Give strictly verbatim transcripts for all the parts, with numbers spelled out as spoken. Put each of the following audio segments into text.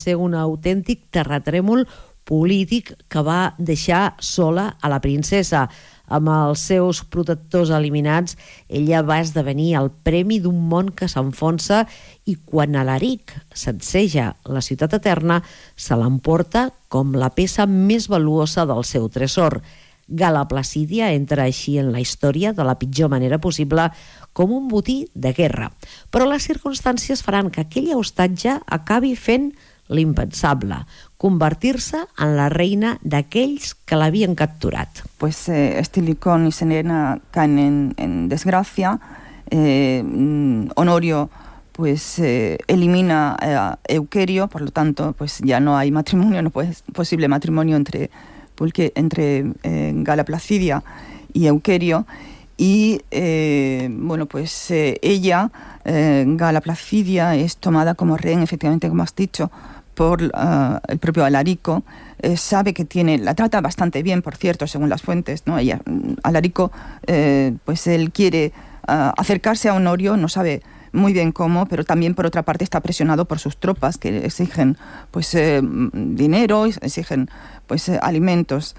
ser un autèntic terratrèmol polític que va deixar sola a la princesa. Amb els seus protectors eliminats, ella va esdevenir el premi d'un món que s'enfonsa i quan Alaric sacseja la ciutat eterna, se l'emporta com la peça més valuosa del seu tresor. Gala Placídia entra així en la història de la pitjor manera possible, com un botí de guerra. Però les circumstàncies faran que aquell hostatge acabi fent l'impensable, convertir-se en la reina d'aquells que l'havien capturat. Pues eh, Estilicón y Serena caen en, en desgracia. Eh, Honorio pues eh, elimina a Euquerio, por lo tanto pues ya no hay matrimonio, no es posible matrimonio entre, porque, entre eh, Gala Placidia y Euquerio. Y eh, bueno, pues eh, ella, eh, Gala Placidia, es tomada como rehén, efectivamente, como has dicho, por uh, el propio Alarico. Eh, sabe que tiene, la trata bastante bien, por cierto, según las fuentes, ¿no? Ella, Alarico, eh, pues él quiere uh, acercarse a Honorio, no sabe muy bien cómo, pero también por otra parte está presionado por sus tropas que exigen pues eh, dinero, exigen pues eh, alimentos,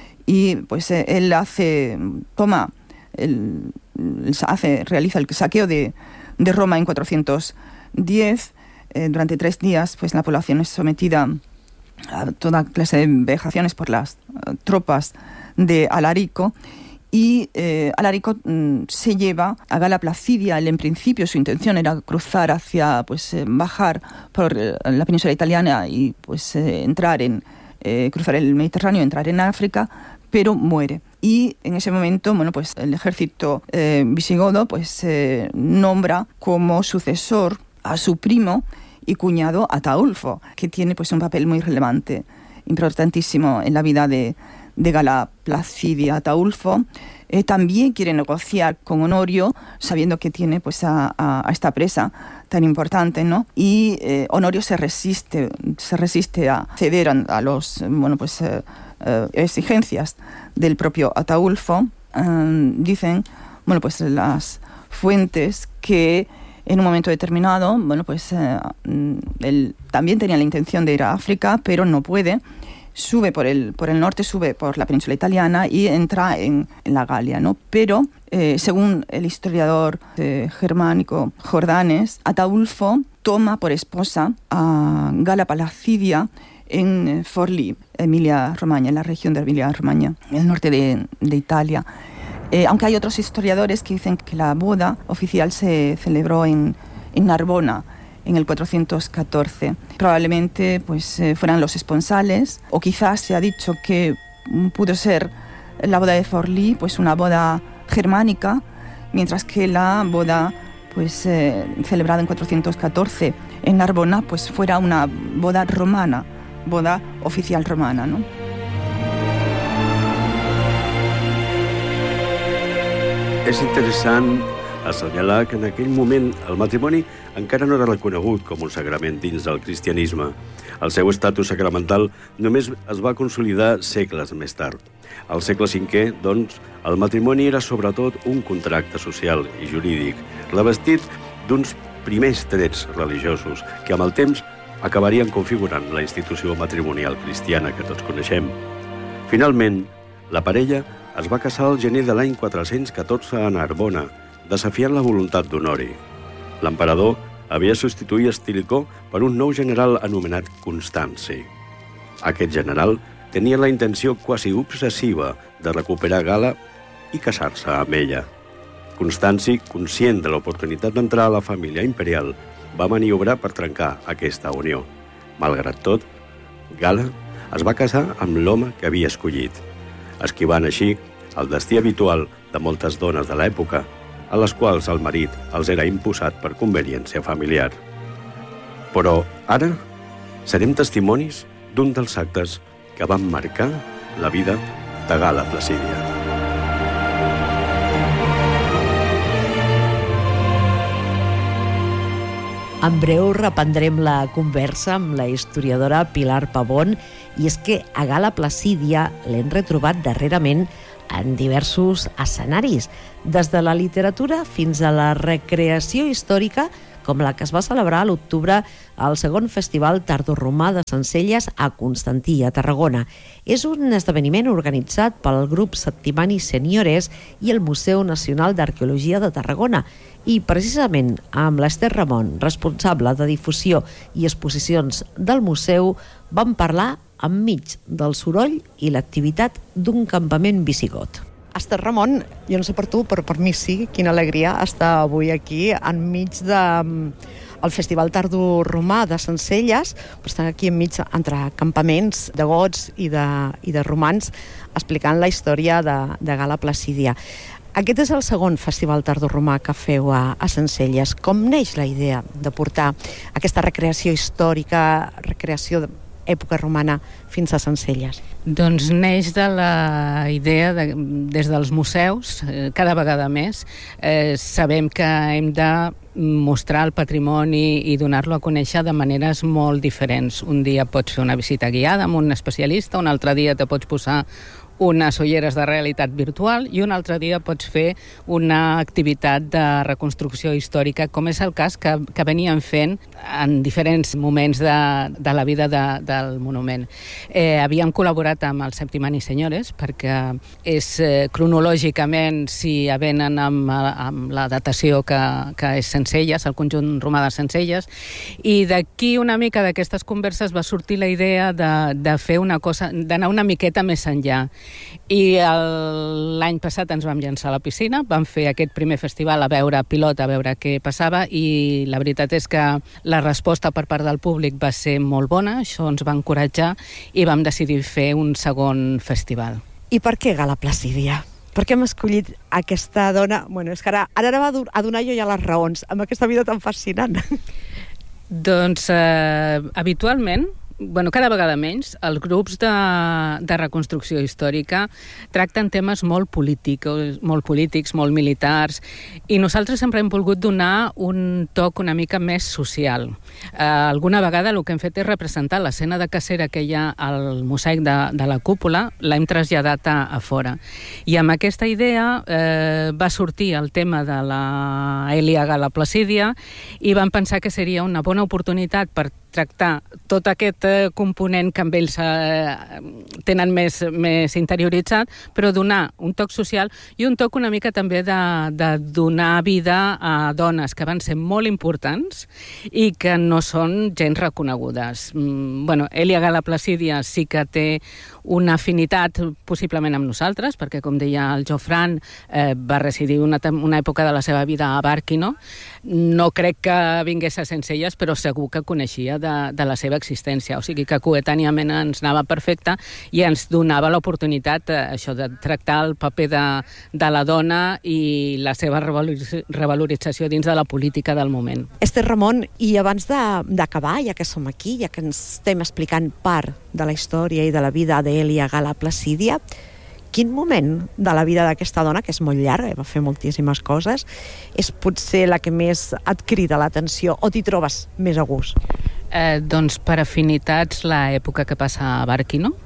y pues eh, él hace, toma, él, hace, realiza el saqueo de, de Roma en cuatrocientos diez. Eh, durante tres días pues la población es sometida a toda clase de vejaciones por las uh, tropas de Alarico. Y eh, Alarico mm, se lleva a Gala Placidia. Él, en principio, su intención era cruzar hacia, pues, eh, bajar por eh, la península italiana y pues eh, entrar en, eh, cruzar el Mediterráneo, entrar en África, pero muere. Y en ese momento, bueno, pues el ejército eh, visigodo pues eh, nombra como sucesor a su primo y cuñado Ataulfo, que tiene pues un papel muy relevante, importantísimo en la vida de de Gala Placidia. Ataulfo eh, también quiere negociar con Honorio, sabiendo que tiene pues a, a, a esta presa tan importante, ¿no? Y eh, Honorio se resiste, se resiste a ceder a, a los, bueno, pues eh, eh, exigencias del propio Ataulfo. Eh, dicen, bueno, pues las fuentes que en un momento determinado, bueno, pues eh, él también tenía la intención de ir a África, pero no puede. Sube por el, por el norte, sube por la península italiana y entra en, en la Galia, ¿no? Pero, eh, según el historiador eh, germánico Jordanes, Ataulfo toma por esposa a Gala Placidia en Forlì, Emilia-Romagna, en la región de Emilia-Romagna, en el norte de, de Italia. Eh, aunque hay otros historiadores que dicen que la boda oficial se celebró en, en Narbona, en el cuatrocientos catorce. Probablemente pues, eh, fueran los esponsales, o quizás se ha dicho que pudo ser la boda de Forlì pues, una boda germánica, mientras que la boda pues, eh, celebrada en cuatrocientos catorce en Narbona pues, fuera una boda romana, boda oficial romana, ¿no? És interessant assenyalar que en aquell moment el matrimoni encara no era reconegut com un sagrament dins del cristianisme. El seu estatus sacramental només es va consolidar segles més tard. Al segle cinquè, doncs, el matrimoni era sobretot un contracte social i jurídic, revestit d'uns primers trets religiosos que amb el temps acabarien configurant la institució matrimonial cristiana que tots coneixem. Finalment, la parella es va casar al gener de l'any quatre-cents catorze a Narbona, desafiant la voluntat d'Honori. L'emperador havia substituït Estilicó per un nou general anomenat Constanci. Aquest general tenia la intenció quasi obsessiva de recuperar Gala i casar-se amb ella. Constanci, conscient de l'oportunitat d'entrar a la família imperial, va maniobrar per trencar aquesta unió. Malgrat tot, Gala es va casar amb l'home que havia escollit, esquivant així el destí habitual de moltes dones de l'època, a les quals el marit els era imposat per conveniència familiar. Però ara serem testimonis d'un dels actes que van marcar la vida de Gala Placídia. En breu reprendrem la conversa amb la historiadora Pilar Pavón, i és que a Gala Placídia l'hem retrobat darrerament en diversos escenaris, des de la literatura fins a la recreació històrica com la que es va celebrar a l'octubre al segon Festival Tardoromà de Sencelles a Constantí, a Tarragona. És un esdeveniment organitzat pel grup Settimani Seniores i el Museu Nacional d'Arqueologia de Tarragona. I precisament amb l'Ester Ramon, responsable de difusió i exposicions del museu, vam parlar enmig del soroll i l'activitat d'un campament visigot. Esther Ramon, jo no sé per tu, però per mi sí, quina alegria estar avui aquí enmig del Festival Tardoromà de Sencelles, però estar aquí enmig entre campaments de gots i de, i de romans explicant la història de, de Gala Placídia. Aquest és el segon Festival Tardoromà que feu a, a Sencelles. Com neix la idea de portar aquesta recreació històrica, recreació d'època romana fins a Sencelles? Doncs neix de la idea, de, des dels museus, eh, cada vegada més, eh, sabem que hem de mostrar el patrimoni i donar-lo a conèixer de maneres molt diferents. Un dia pots fer una visita guiada amb un especialista, un altre dia te pots posar unes ulleres de realitat virtual i un altre dia pots fer una activitat de reconstrucció històrica, com és el cas que, que venien fent en diferents moments de, de la vida de, del monument. Eh, havíem col·laborat amb el Settimani Seniores perquè és eh, cronològicament si avenen amb, amb la datació que, que és Sencelles, el conjunt romà de Sencelles, i d'aquí una mica d'aquestes converses va sortir la idea de, de fer una cosa, d'anar una miqueta més enllà. I l'any passat ens vam llançar a la piscina, vam fer aquest primer festival a veure pilot, a veure què passava, i la veritat és que la resposta per part del públic va ser molt bona, això ens va encoratjar i vam decidir fer un segon festival. I per què Gala Placídia? Per què hem escollit aquesta dona? Bueno, és que ara, ara va a donar jo ja les raons, amb aquesta vida tan fascinant. Doncs eh, habitualment, bueno, cada vegada menys, els grups de, de reconstrucció històrica tracten temes molt polítics, molt polítics, molt militars, i nosaltres sempre hem volgut donar un toc una mica més social. Eh, alguna vegada el que hem fet és representar l'escena de cacera que hi ha al mosaic de, de la cúpula, l'hem traslladat a, a fora. I amb aquesta idea eh, va sortir el tema de la Èlia Gala Placídia i vam pensar que seria una bona oportunitat per tractar tot aquest eh, component que amb ells eh, tenen més, més interioritzat, però donar un toc social i un toc una mica també de, de donar vida a dones que van ser molt importants i que no són gens reconegudes. Mm, bueno, Èlia Gala Placídia sí que té una afinitat possiblement amb nosaltres, perquè com deia el Jofran, eh, va residir una, una època de la seva vida a Bàrquino. No crec que vingués a Sencelles, però segur que coneixia de, de la seva existència. O sigui que coetàniament ens anava perfecte i ens donava l'oportunitat eh, això de tractar el paper de, de la dona i la seva revalorització dins de la política del moment. Esther Ramon, i abans d'acabar, ja que som aquí, ja que ens estem explicant part de la història i de la vida d'Èlia Gala Placídia, quin moment de la vida d'aquesta dona, que és molt llarga, va fer moltíssimes coses, és potser la que més et crida l'atenció o t'hi trobes més a gust? Eh, doncs per afinitats l'època que passa a Bàrquino.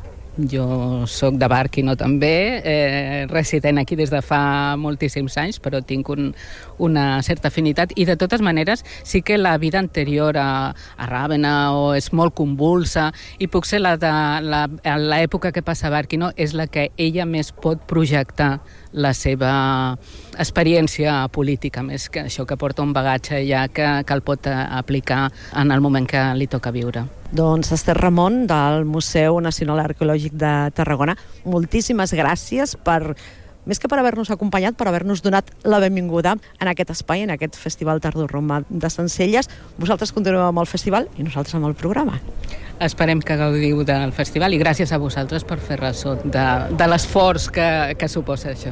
Jo sóc de Bàrquino també, eh, resident aquí des de fa moltíssims anys, però tinc un, una certa afinitat, i de totes maneres sí que la vida anterior a, a Ràvena o és molt convulsa, i potser la de la, l'època que passa a Bàrquino és la que ella més pot projectar la seva experiència política, més que això, que porta un bagatge ja que, que el pot aplicar en el moment que li toca viure. Doncs Esther Ramon, del Museu Nacional Arqueològic de Tarragona, moltíssimes gràcies per, més que per haver-nos acompanyat, per haver-nos donat la benvinguda en aquest espai, en aquest Festival Tardoromà de Sencelles. Vosaltres continueu amb el festival i nosaltres amb el programa. Esperem que gaudiu del festival i gràcies a vosaltres per fer ressò de, de l'esforç que, que suposa això.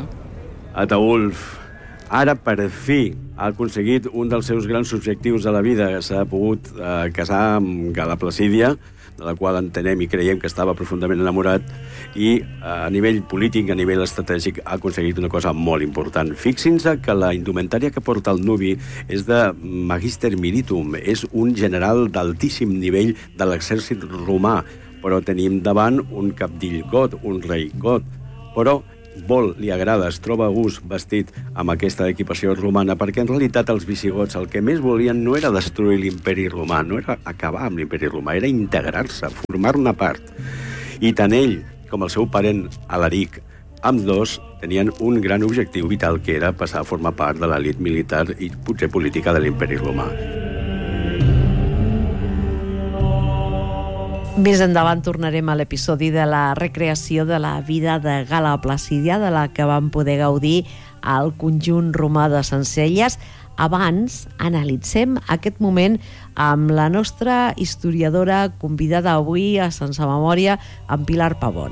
Ataulf, ara per fi ha aconseguit un dels seus grans objectius de la vida. S'ha pogut eh, casar amb Gala Placídia, de la qual entenem i creiem que estava profundament enamorat, i a nivell polític, a nivell estratègic, ha aconseguit una cosa molt important. Fixin-se que la indumentària que porta el nuvi és de Magister Militum, és un general d'altíssim nivell de l'exèrcit romà, però tenim davant un cabdill got, un rei got. Però vol, li agrada, es troba a gust vestit amb aquesta equipació romana, perquè en realitat els visigots el que més volien no era destruir l'imperi romà, no era acabar amb l'imperi romà, era integrar-se, formar-ne part. I tant ell com el seu parent Alaric, ambs dos tenien un gran objectiu vital, que era passar a formar part de l'elit militar i potser política de l'imperi romà. Més endavant tornarem a l'episodi de la recreació de la vida de Gala Placídia, de la que vam poder gaudir al conjunt romà de Sencelles. Abans, analitzem aquest moment amb la nostra historiadora convidada avui a Sense Memòria, amb Pilar Pavón.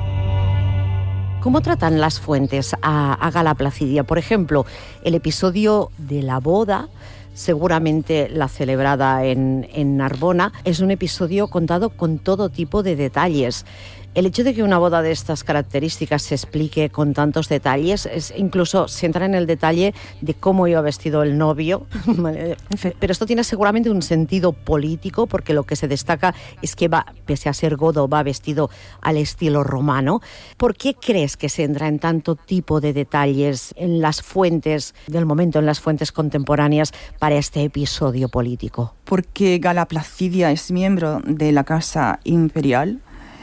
¿Cómo tratan las fuentes a, a Gala Placidia? Por ejemplo, el episodio de la boda, seguramente la celebrada en, en Narbona, es un episodio contado con todo tipo de detalles. El hecho de que una boda de estas características se explique con tantos detalles, es incluso se entra en el detalle de cómo iba vestido el novio, pero esto tiene seguramente un sentido político, porque lo que se destaca es que va, pese a ser godo, va vestido al estilo romano. ¿Por qué crees que se entra en tanto tipo de detalles en las fuentes del momento, en las fuentes contemporáneas para este episodio político? Porque Gala Placidia es miembro de la Casa Imperial.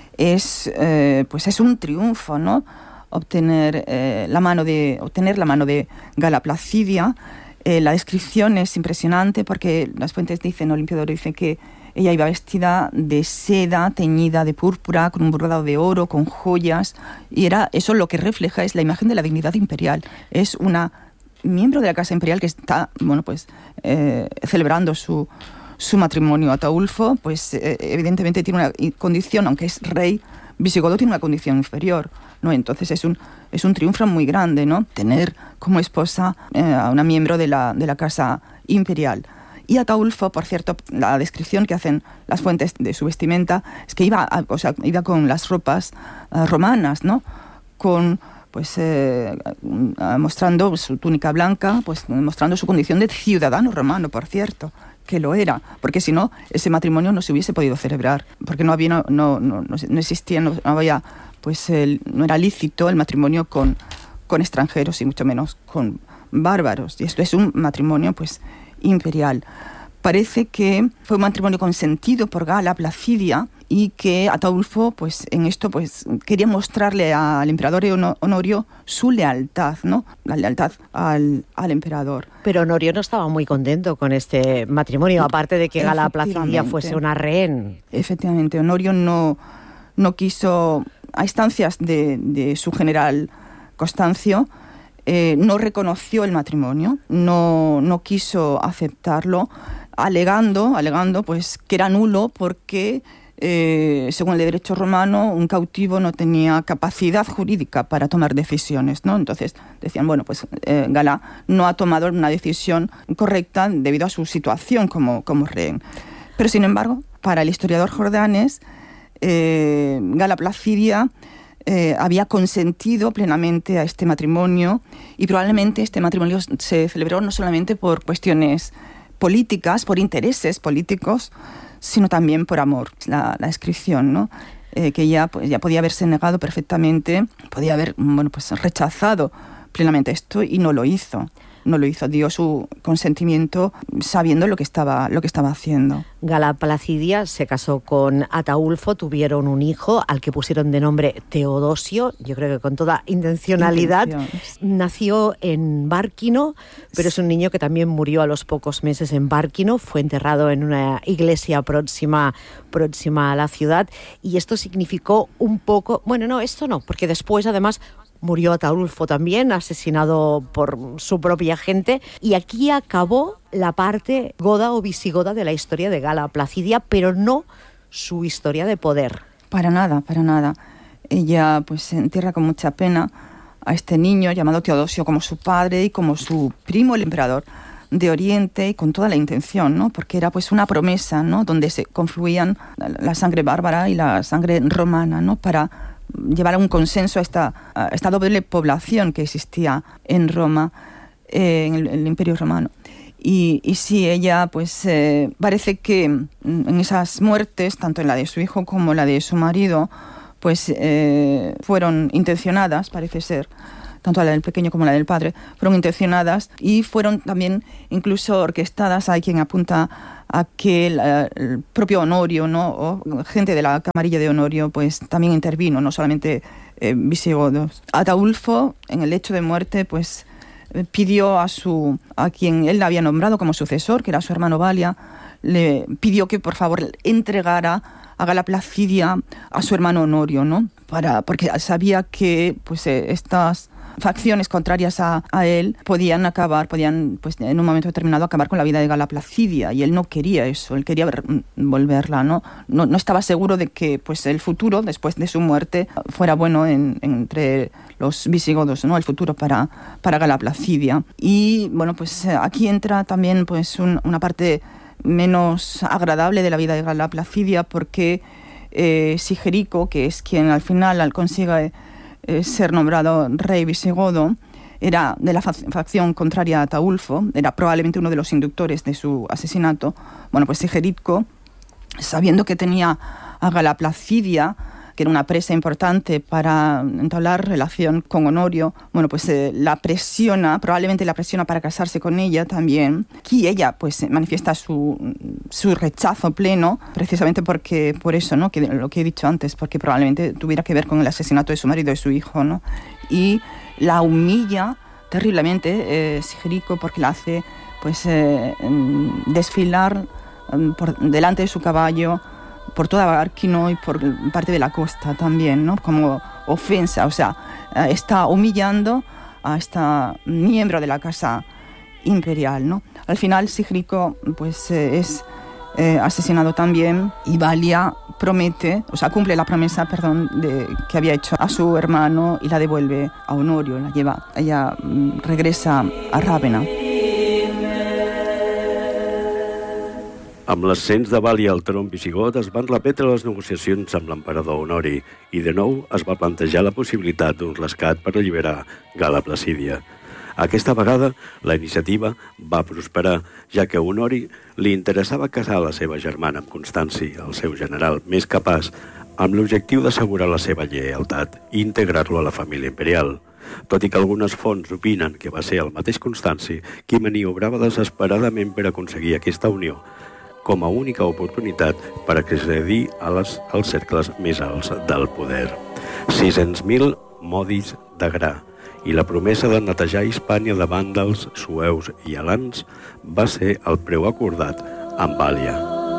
Es, eh, pues es un triunfo, ¿no? Obtener, eh, la mano de, obtener la mano de Gala Placidia. Eh, la descripción es impresionante porque las fuentes dicen, o Limpiador dice que ella iba vestida de seda teñida de púrpura, con un bordado de oro, con joyas, y era eso lo que refleja es la imagen de la dignidad imperial. Es una miembro de la Casa Imperial que está, bueno, pues eh, celebrando su su matrimonio. Ataulfo, pues eh, evidentemente tiene una condición, aunque es rey visigodo, tiene una condición inferior, ¿no? Entonces es un, es un triunfo muy grande, ¿no? Tener como esposa eh, a una miembro de la, de la Casa Imperial. Y Ataulfo, por cierto, la descripción que hacen las fuentes de su vestimenta es que iba, a, o sea, iba con las ropas uh, romanas, ¿no? Con pues eh, mostrando su túnica blanca, pues mostrando su condición de ciudadano romano, por cierto, que lo era, porque si no, ese matrimonio no se hubiese podido celebrar, porque no había, no, no, no, no existía, no, no había, pues el, no era lícito el matrimonio con, con extranjeros y mucho menos con bárbaros, y esto es un matrimonio pues imperial. Parece que fue un matrimonio consentido por Gala Placidia y que Ataulfo, pues en esto, pues quería mostrarle al emperador Honorio su lealtad, ¿no? La lealtad al, al emperador. Pero Honorio no estaba muy contento con este matrimonio, aparte de que Gala Placidia fuese una rehén. Efectivamente, Honorio no, no quiso, a instancias de, de su general Constancio, eh, no reconoció el matrimonio, no, no quiso aceptarlo, alegando, alegando pues que era nulo porque eh, según el derecho romano un cautivo no tenía capacidad jurídica para tomar decisiones, ¿no? Entonces decían, bueno, pues eh, Gala no ha tomado una decisión correcta debido a su situación como, como rehén. Pero sin embargo, para el historiador Jordanes, eh, Gala Placidia eh, había consentido plenamente a este matrimonio, y probablemente este matrimonio se celebró no solamente por cuestiones políticas, por intereses políticos, sino también por amor. La, la descripción, ¿no? Eh, que ya, pues, ya podía haberse negado perfectamente, podía haber, bueno, pues, rechazado plenamente esto, y no lo hizo. No lo hizo, dio su consentimiento sabiendo lo que estaba, lo que estaba haciendo. Gala Placidia se casó con Ataulfo, tuvieron un hijo al que pusieron de nombre Teodosio, yo creo que con toda intencionalidad. Nació en Bárquino, pero es un niño que también murió a los pocos meses en Bárquino, fue enterrado en una iglesia próxima, próxima a la ciudad, y esto significó un poco, bueno, no, esto no, porque después además murió Ataulfo también, asesinado por su propia gente, y aquí acabó la parte goda o visigoda de la historia de Gala Placidia, pero no su historia de poder. Para nada, para nada. Ella pues se entierra con mucha pena a este niño llamado Teodosio como su padre y como su primo, el emperador de Oriente, y con toda la intención, ¿no? Porque era pues una promesa, ¿no? Donde se confluían la sangre bárbara y la sangre romana, ¿no? Para llevar a un consenso a esta, a esta doble población que existía en Roma, eh, en el, el Imperio Romano. Y, y sí, ella, pues, eh, parece que en esas muertes, tanto en la de su hijo como la de su marido, pues eh, fueron intencionadas, parece ser, tanto la del pequeño como la del padre, fueron intencionadas y fueron también incluso orquestadas. Hay quien apunta a que el, el propio Honorio, ¿no? O gente de la camarilla de Honorio, pues también intervino, no solamente eh, visigodos. Ataulfo, en el lecho de muerte, pues pidió a su a quien él había nombrado como sucesor, que era su hermano Valia, le pidió que por favor entregara a Gala Placidia a su hermano Honorio, ¿no? Para, porque sabía que pues eh, estas facciones contrarias a, a él podían acabar, podían pues en un momento determinado acabar con la vida de Gala Placidia, y él no quería eso, él quería ver, volverla, ¿no? ¿no? No estaba seguro de que pues el futuro, después de su muerte, fuera bueno en, entre los visigodos, ¿no? El futuro para, para Gala Placidia. Y bueno, pues aquí entra también pues un, una parte menos agradable de la vida de Gala Placidia, porque eh, Sigerico, que es quien al final al consigue eh, ser nombrado rey visigodo, era de la facción contraria a Ataulfo, era probablemente uno de los inductores de su asesinato. Bueno, pues Sigerico, sabiendo que tenía a Gala Placidia, que era una presa importante para entablar relación con Honorio, bueno, pues eh, la presiona, probablemente la presiona para casarse con ella también. Aquí ella, pues, manifiesta su, su rechazo pleno, precisamente porque, por eso, ¿no?, que lo que he dicho antes, porque probablemente tuviera que ver con el asesinato de su marido y su hijo, ¿no? Y la humilla terriblemente, eh, Sigerico, porque la hace, pues, eh, desfilar por delante de su caballo, por toda Barquino y por parte de la costa también, ¿no? Como ofensa, o sea, está humillando a esta miembro de la casa imperial, ¿no? Al final Sigerico pues eh, es eh, asesinado también, y Valia promete, o sea, cumple la promesa, perdón, de, que había hecho a su hermano, y la devuelve a Honorio, la lleva, ella mm, regresa a Ràvena. Amb l'ascens de Valia al tron visigot es van repetre les negociacions amb l'emperador Honori i de nou es va plantejar la possibilitat d'un rescat per alliberar Gala Placidia. Aquesta vegada la iniciativa va prosperar, ja que a Honori li interessava casar la seva germana amb Constanci, el seu general més capaç, amb l'objectiu d'assegurar la seva lleialtat i integrar-lo a la família imperial. Tot i que algunes fonts opinen que va ser el mateix Constanci qui maniobrava desesperadament per aconseguir aquesta unió, com a única oportunitat per accedir a les, als cercles més alts del poder. sis-cents mil modis de gra i la promesa de netejar Hispània de vàndals, sueus i alans va ser el preu acordat amb Valia.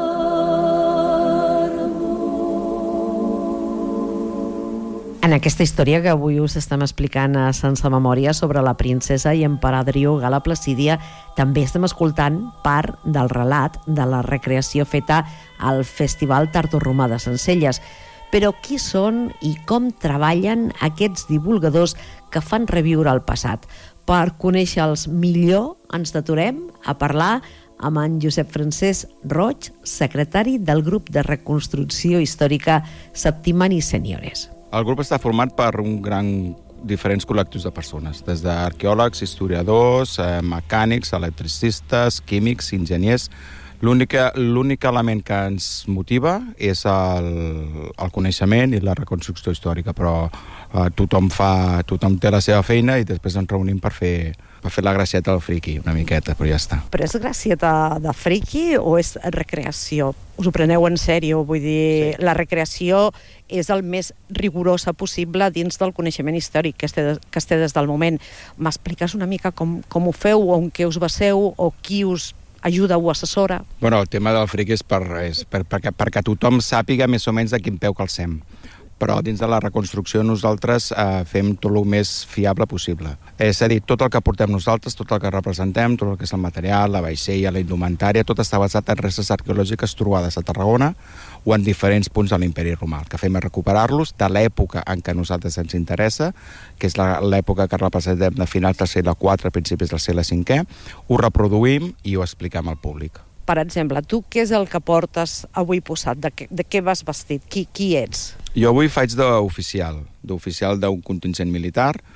En aquesta història que avui us estem explicant a Sense Memòria sobre la princesa i emperadriu Gala Placídia, també estem escoltant part del relat de la recreació feta al Festival Tardoromà de Sencelles. Però qui són i com treballen aquests divulgadors que fan reviure el passat? Per conèixer-los millor ens deturem a parlar amb en Josep Francesc Roig, secretari del grup de reconstrucció històrica Septimani Seniores. El grup està format per un gran diferents col·lectius de persones, des d'arqueòlegs, historiadors, eh, mecànics, electricistes, químics, enginyers. L'únic element que ens motiva és el, el coneixement i la reconstrucció històrica, però eh, tothom, fa, tothom té la seva feina i després ens reunim per fer, per fer la gracieta del friki, una miqueta, però ja està. Però és gracieta de friki o és recreació? Us ho preneu en sèrio? Vull dir, sí. La recreació és el més rigorosa possible dins del coneixement històric que es té, que es té des del moment. M'expliques una mica com, com ho feu, o en què us baseu, o qui us ajuda o assessora? Bueno, el tema del friki és, per, és per, perquè, perquè tothom sàpiga més o menys de quin peu calcem. Però dins de la reconstrucció nosaltres eh, fem tot el més fiable possible. És a dir, tot el que portem nosaltres, tot el que representem, tot el que és el material, la vaixella, la indumentària, tot està basat en restes arqueològiques trobades a Tarragona o en diferents punts de l'Imperi Romà. El que fem és recuperar-los de l'època en què a nosaltres ens interessa, que és l'època que representem de finals del segle quatre, principis del segle cinquè, ho reproduïm i ho expliquem al públic. Per exemple, tu què és el que portes avui posat? De què, de què vas vestit? Qui, qui ets? Jo avui faig d'oficial, d'oficial d'un contingent militar,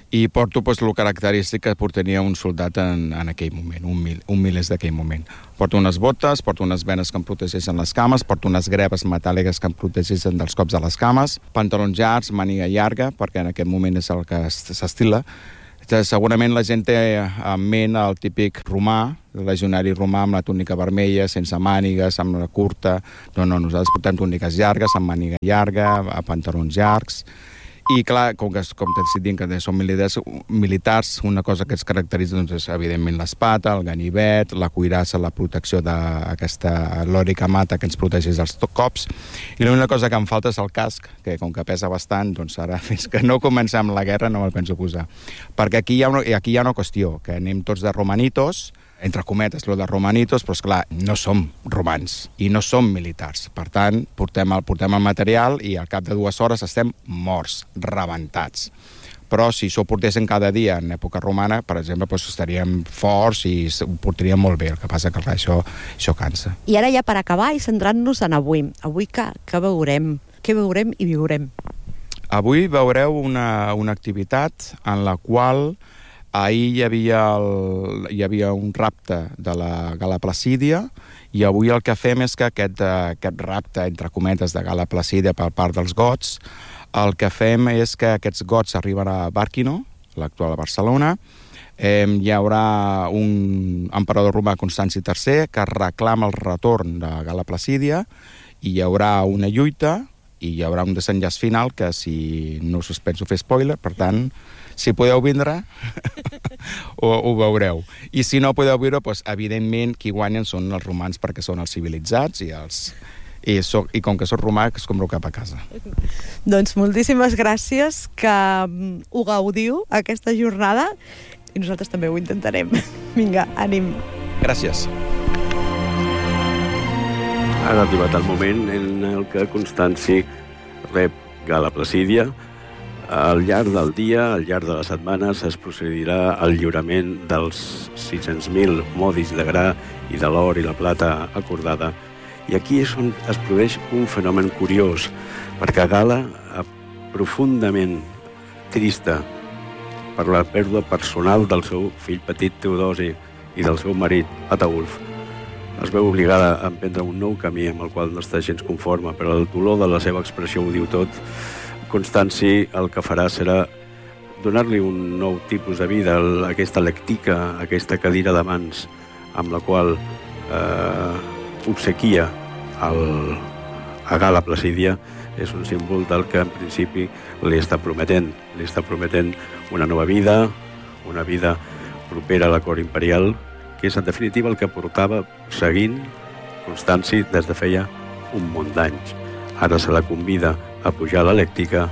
I porto pues, el característic que portaria un soldat en, en aquell moment, un, mil, un milers d'aquell moment. Porto unes botes, porto unes venes que em protegeixen les cames, porto unes greves metàl·liques que em protegeixen dels cops de les cames, pantalons llargs, màniga llarga, perquè en aquest moment és el que s'estila. Segurament la gent té en ment el típic romà, el legionari romà amb la túnica vermella, sense mànigues, amb la curta. No, no, nosaltres portem túniques llargues, amb màniga llarga, a pantalons llargs. I clar, com que com t'estic dient que són militars, militars, una cosa que es caracteritza doncs, és evidentment l'espata, el ganivet, la cuirassa, la protecció d'aquesta lòrica mata que ens protegeix dels cops. I l'única cosa que em falta és el casc, que com que pesa bastant, doncs ara fins que no comencem la guerra no me'l penso posar. Perquè aquí hi ha una, aquí hi ha una qüestió, que anem tots de romanitos, entre cometes, lo de romanitos, però esclar, no som romans i no som militars. Per tant, portem el, portem el material i al cap de dues hores estem morts, rebentats. Però si s'ho portessin cada dia en època romana, per exemple, doncs estaríem forts i ho portaríem molt bé. El que passa que clar, això, això cansa. I ara ja per acabar i centrant-nos en avui. Avui què, què veurem? Què veurem i viurem? Avui veureu una, una activitat en la qual ahir hi havia, el, hi havia un rapte de la Gala Placídia i avui el que fem és que aquest, aquest rapte, entre cometes, de Gala Placídia per part dels gots, el que fem és que aquests gots arriben a Bàrquino, l'actual Barcelona. Eh, hi haurà un emperador romà, Constanci tercer, que reclama el retorn de Gala Placídia i hi haurà una lluita i hi haurà un desenllaç final que si no us penso fer spoiler, per tant, si podeu vindre, ho, ho veureu. I si no podeu veure, doncs, evidentment, qui guanyen són els romans perquè són els civilitzats i, els, i, soc, i com que soc romà, que es compreu cap a casa. Doncs moltíssimes gràcies, que ho gaudiu aquesta jornada i nosaltres també ho intentarem. Vinga, ànim. Gràcies. Ha arribat el moment en el que Constanci rep Gala Placídia. Al llarg del dia, al llarg de les setmanes, es procedirà al lliurament dels sis-cents mil modis de gra i de l'or i la plata acordada. I aquí és on es produeix un fenomen curiós, perquè Gala, profundament trista per la pèrdua personal del seu fill petit Teodosi i del seu marit Ataulf, es veu obligada a emprendre un nou camí amb el qual no està gens conforme, però el dolor de la seva expressió ho diu tot. Constanci el que farà serà donar-li un nou tipus de vida, aquesta lectica, aquesta cadira de mans amb la qual eh, obsequia el, a Gala Placídia, és un símbol del que en principi li està prometent. Li està prometent una nova vida, una vida propera a la cort imperial, que és en definitiva el que portava seguint Constanci des de feia un munt d'anys. Ara se la convida a pujar a l'elèctrica,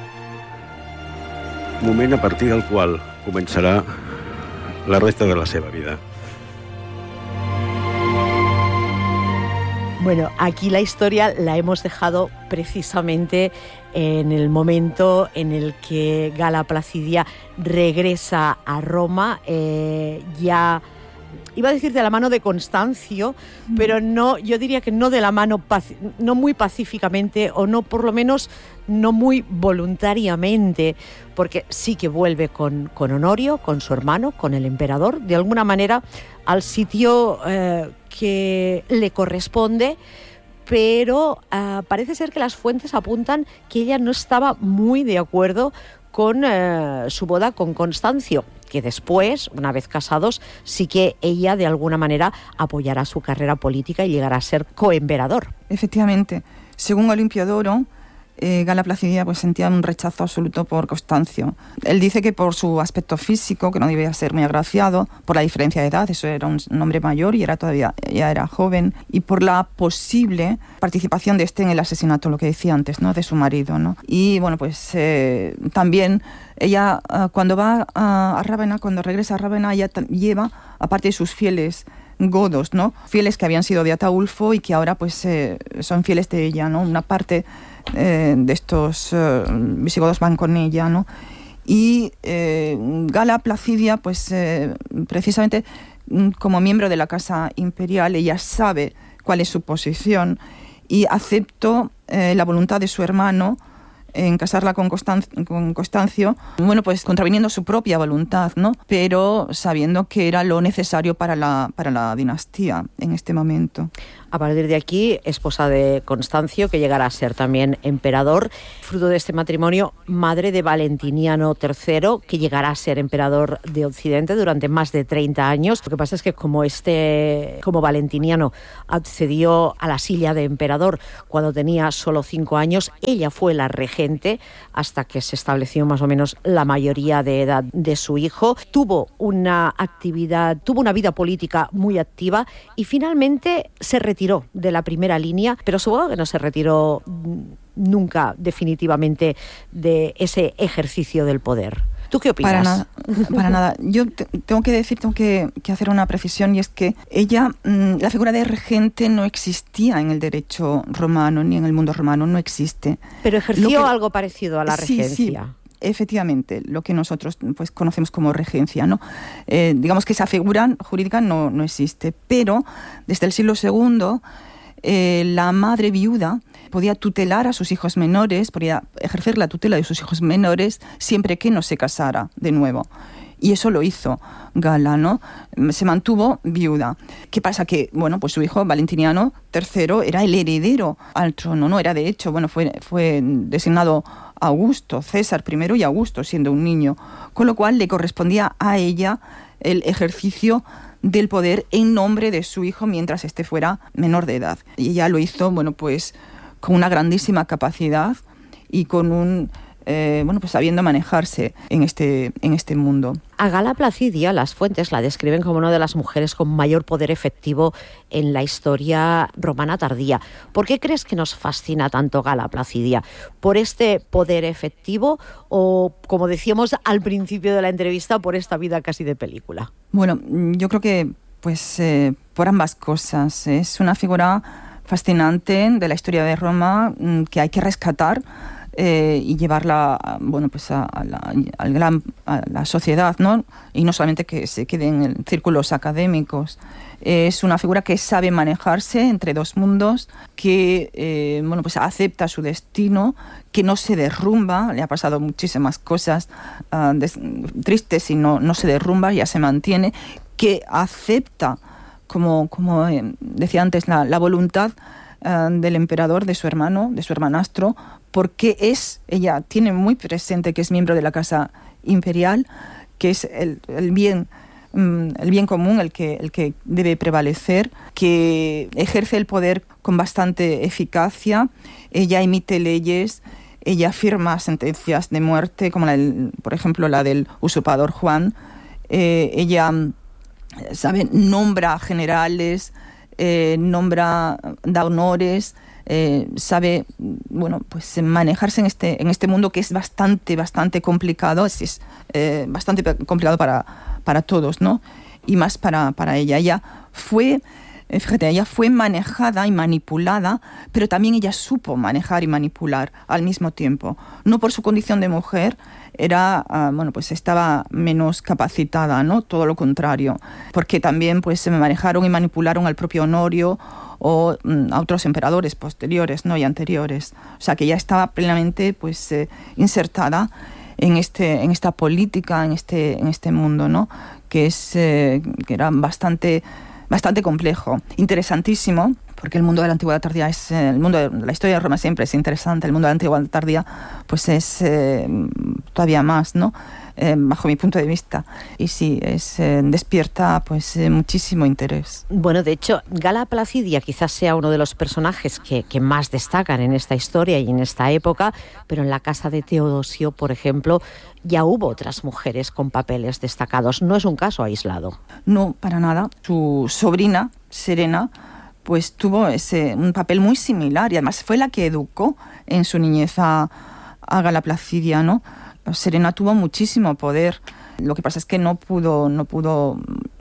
moment a partir del qual començarà la resta de la seva vida. Bueno, aquí la historia la hemos dejado precisamente en el momento en el que Gala Placidia regresa a Roma, eh, ya... Iba a decir de la mano de Constancio, pero no, yo diría que no de la mano, no muy pacíficamente, o no, por lo menos, no muy voluntariamente, porque sí que vuelve con, con Honorio, con su hermano, con el emperador, de alguna manera al sitio eh, que le corresponde, pero uh, parece ser que las fuentes apuntan que ella no estaba muy de acuerdo con eh, su boda con Constancio, que después, una vez casados, sí que ella de alguna manera apoyará su carrera política y llegará a ser coemperador. Efectivamente, según Olimpiodoro, eh, Gala Placidia pues, sentía un rechazo absoluto por Constancio. Él dice que por su aspecto físico, que no debía ser muy agraciado, por la diferencia de edad, eso era un, un hombre mayor y era todavía ya era joven, y por la posible participación de este en el asesinato, lo que decía antes, ¿no? De su marido, ¿no? Y bueno, pues eh, también ella uh, cuando va a, a Rávena, cuando regresa a Rávena, ella lleva, aparte de sus fieles godos, ¿no? Fieles que habían sido de Ataulfo y que ahora pues eh, son fieles de ella, ¿no? Una parte eh, de estos eh, visigodos van con ella, ¿no? Y eh, Gala Placidia, pues eh, precisamente como miembro de la Casa Imperial, ella sabe cuál es su posición y aceptó eh, la voluntad de su hermano en casarla con, Constan- con Constancio, bueno, pues contraviniendo su propia voluntad, ¿no? Pero sabiendo que era lo necesario para la, para la dinastía en este momento. A partir de aquí, esposa de Constancio, que llegará a ser también emperador, fruto de este matrimonio, madre de Valentiniano tercero, que llegará a ser emperador de Occidente durante más de treinta años. Lo que pasa es que como este, como Valentiniano accedió a la silla de emperador cuando tenía solo cinco años, ella fue la regente hasta que se estableció más o menos la mayoría de edad de su hijo. Tuvo una actividad, tuvo una vida política muy activa y finalmente se retiró de la primera línea, pero supongo que no se retiró nunca definitivamente de ese ejercicio del poder. ¿Tú qué opinas? Para nada, para nada. Yo te, tengo que decir, tengo que, que hacer una precisión, y es que ella, mmm, la figura de regente no existía en el derecho romano ni en el mundo romano, no existe. Pero ejerció que, algo parecido a la regencia. Sí, sí. Efectivamente, lo que nosotros pues conocemos como regencia, ¿no? Eh, digamos que esa figura jurídica no, no existe, pero desde el siglo segundo eh, la madre viuda podía tutelar a sus hijos menores, podía ejercer la tutela de sus hijos menores siempre que no se casara de nuevo. Y eso lo hizo Gala, ¿no? Se mantuvo viuda. ¿Qué pasa? Que, bueno, pues su hijo Valentiniano tercero era el heredero al trono, ¿no? Era, de hecho, bueno, fue, fue designado Augusto, César primero y Augusto, siendo un niño. Con lo cual le correspondía a ella el ejercicio del poder en nombre de su hijo mientras éste fuera menor de edad. Y ella lo hizo, bueno, pues con una grandísima capacidad y con un... Eh, bueno, pues sabiendo manejarse en este, en este mundo. A Gala Placidia, las fuentes la describen como una de las mujeres con mayor poder efectivo en la historia romana tardía. ¿Por qué crees que nos fascina tanto Gala Placidia? ¿Por este poder efectivo o, como decíamos al principio de la entrevista, por esta vida casi de película? Bueno, yo creo que pues eh, por ambas cosas. Es una figura fascinante de la historia de Roma que hay que rescatar. Eh, y llevarla, bueno, pues a, a, la, al gran, a la sociedad, ¿no? Y no solamente que se quede en círculos académicos. Eh, es una figura que sabe manejarse entre dos mundos, que eh, bueno, pues acepta su destino, que no se derrumba. Le ha pasado muchísimas cosas uh, des, tristes y no, no se derrumba, ya se mantiene, que acepta, como, como eh, decía antes, la, la voluntad uh, del emperador, de su hermano, de su hermanastro, porque es, ella tiene muy presente que es miembro de la casa imperial, que es el, el bien el bien común el que, el que debe prevalecer, que ejerce el poder con bastante eficacia. Ella emite leyes, ella firma sentencias de muerte, como la del, por ejemplo la del usurpador Juan. Eh, ella, ¿sabe?, nombra generales, eh, nombra, da honores. Eh, sabe, bueno, pues manejarse en este en este mundo que es bastante bastante complicado, es, es eh, bastante complicado para para todos, ¿no? Y más para para ella. Ella fue, eh, fíjate, ella fue manejada y manipulada, pero también ella supo manejar y manipular al mismo tiempo. No por su condición de mujer, era, uh, bueno, pues estaba menos capacitada, ¿no? Todo lo contrario, porque también pues se manejaron y manipularon al propio Honorio o mm, a otros emperadores posteriores, ¿no?, y anteriores. O sea, que ya estaba plenamente pues eh, insertada en este en esta política, en este en este mundo, ¿no?, que es eh, que era bastante bastante complejo, interesantísimo, porque el mundo de la antigüedad tardía es eh, el mundo de la historia de Roma siempre es interesante, el mundo de la antigüedad tardía pues es eh, todavía más, ¿no?, Eh, bajo mi punto de vista, y sí, es, eh, despierta pues eh, muchísimo interés. Bueno, de hecho, Gala Placidia quizás sea uno de los personajes que, que más destacan en esta historia y en esta época, pero en la casa de Teodosio, por ejemplo, ya hubo otras mujeres con papeles destacados. No es un caso aislado. No, para nada. Su sobrina, Serena, pues tuvo ese, un papel muy similar, y además fue la que educó en su niñez a, a Gala Placidia, ¿no? Serena tuvo muchísimo poder. Lo que pasa es que no pudo, no pudo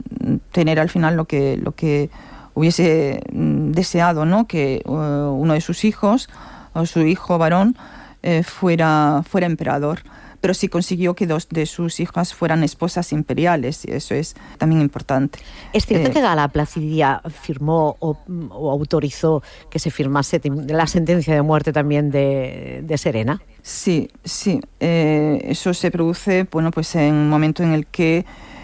tener al final lo que, lo que hubiese deseado, ¿no?, que uh, uno de sus hijos, o su hijo varón, eh, fuera, fuera emperador. Pero sí consiguió que dos de sus hijas fueran esposas imperiales, y eso es también importante. ¿Es cierto eh, que Gala Placidia firmó o, o autorizó que se firmase la sentencia de muerte también de, de Serena? Sí, sí. Eh, eso se produce, bueno, pues en un momento en el que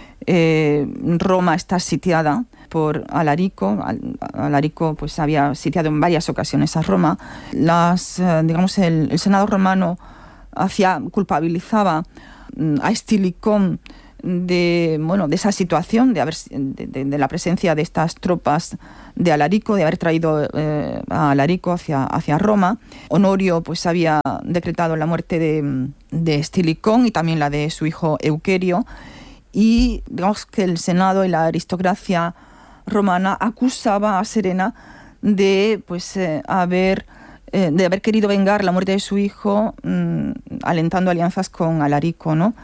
eh, Roma está sitiada por Alarico. Alarico pues había sitiado en varias ocasiones a Roma. Las, eh, digamos, el, el Senado romano hacía, culpabilizaba a Estilicón de, bueno, de esa situación, de, haber, de, de, de la presencia de estas tropas de Alarico, de haber traído eh, a Alarico hacia, hacia Roma. Honorio pues había decretado la muerte de, de Estilicón y también la de su hijo Euquerio, y digamos que el Senado y la aristocracia romana acusaba a Serena de pues eh, haber eh, de haber querido vengar la muerte de su hijo, mmm, alentando alianzas con Alarico, ¿no?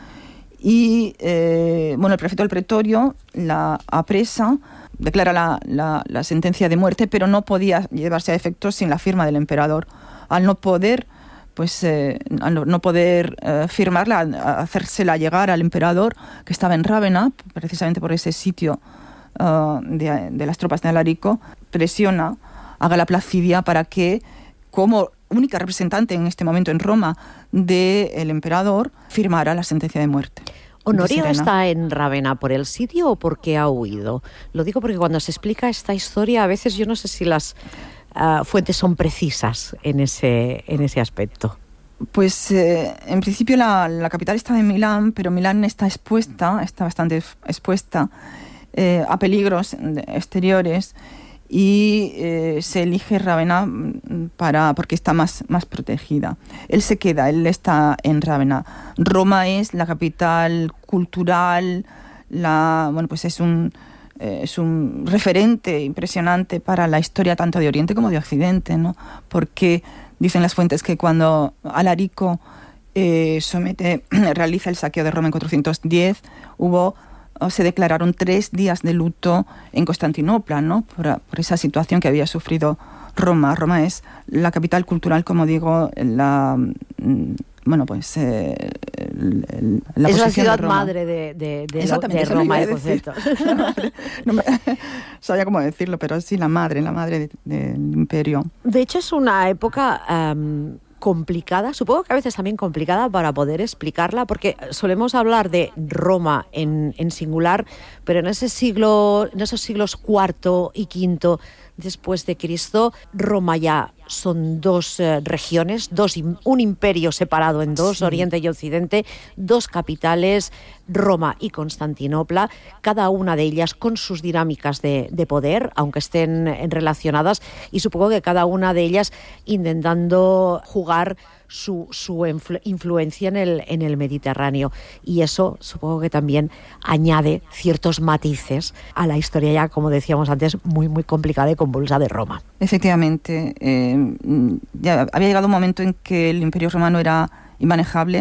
Y eh, bueno, el prefecto del pretorio la apresa, declara la, la, la sentencia de muerte, pero no podía llevarse a efecto sin la firma del emperador. Al no poder, pues, eh, al no poder eh, firmarla, hacérsela llegar al emperador, que estaba en Rávena, precisamente por ese sitio uh, de, de las tropas de Alarico, presiona a Gala Placidia para que, como única representante en este momento en Roma del emperador, firmara la sentencia de muerte. ¿Honorio está en Rávena por el sitio o porque ha huido? Lo digo porque cuando se explica esta historia, a veces yo no sé si las uh, fuentes son precisas en ese, en ese aspecto. Pues eh, en principio la, la capital estaba en Milán, pero Milán está expuesta, está bastante expuesta eh, a peligros exteriores, y eh, se elige Rávena para, porque está más, más protegida. Él se queda, él está en Rávena. Roma es la capital cultural, la, bueno, pues es un, eh, es un referente impresionante para la historia tanto de Oriente como de Occidente, ¿no? Porque dicen las fuentes que cuando Alarico eh, somete, realiza el saqueo de Roma en cuatrocientos diez, hubo se declararon tres días de luto en Constantinopla, ¿no? Por, por esa situación que había sufrido Roma. Roma es la capital cultural, como digo, la, bueno, pues eh, el, el, la es la ciudad de Roma. madre de, de, de, lo, de Roma, de concepto. No, no me sabía cómo decirlo, pero sí, la madre, la madre de, de, del imperio. De hecho, es una época um, complicada, supongo que a veces también complicada para poder explicarla, porque solemos hablar de Roma en, en singular, pero en ese siglo, en esos siglos cuarto y quinto después de Cristo, Roma ya son dos eh, regiones, dos, un imperio separado en dos, sí. Oriente y Occidente, dos capitales, Roma y Constantinopla, cada una de ellas con sus dinámicas de, de poder, aunque estén relacionadas, y supongo que cada una de ellas intentando jugar su, su influ- influencia en el, en el Mediterráneo. Y eso supongo que también añade ciertos matices a la historia ya, como decíamos antes, muy, muy complicada y convulsa de Roma. Efectivamente, eh, ya había llegado un momento en que el Imperio Romano era inmanejable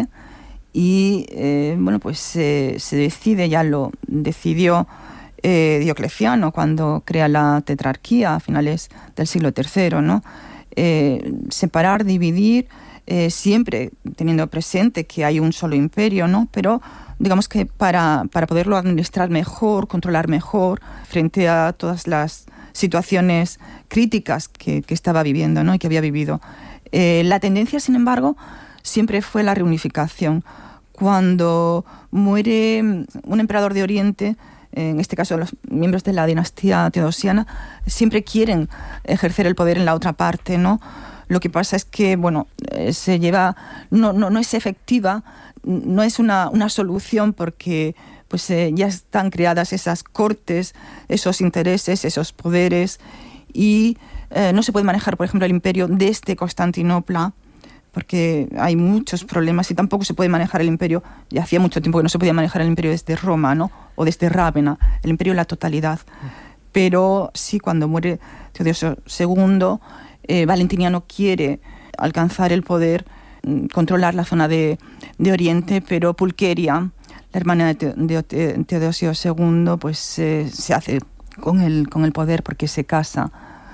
y, eh, bueno, pues eh, se decide, ya lo decidió eh, Diocleciano cuando crea la tetrarquía a finales del siglo tercero, ¿no? Eh, separar, dividir, Eh, siempre teniendo presente que hay un solo imperio, ¿no? Pero digamos que para, para poderlo administrar mejor, controlar mejor, frente a todas las situaciones críticas que, que estaba viviendo, ¿no? Y que había vivido. Eh, la tendencia, sin embargo, siempre fue la reunificación. Cuando muere un emperador de Oriente, en este caso los miembros de la dinastía teodosiana, siempre quieren ejercer el poder en la otra parte, ¿no? Lo que pasa es que, bueno, eh, se lleva, no, no, no es efectiva, no es una, una solución porque pues eh, ya están creadas esas cortes, esos intereses, esos poderes, y eh, no se puede manejar, por ejemplo, el imperio desde Constantinopla, porque hay muchos problemas, y tampoco se puede manejar el imperio, ya hacía mucho tiempo que no se podía manejar el imperio desde Roma, ¿no? O desde Rávena, el imperio en la totalidad. Pero sí, cuando muere Teodosio segundo, Eh, Valentiniano quiere alcanzar el poder, controlar la zona de, de Oriente, pero Pulqueria, la hermana de, de, de Teodosio segundo, pues eh, se hace con el, con el poder porque se casa